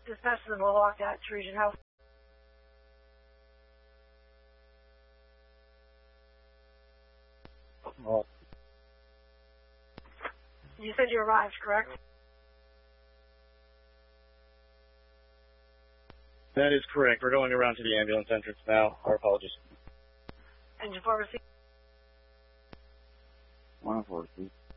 Dispatch to the Mohawk at Region House. Oh. You said you arrived, correct? That is correct. We're going around to the ambulance entrance now. Our apologies. Engine 4 received. 104,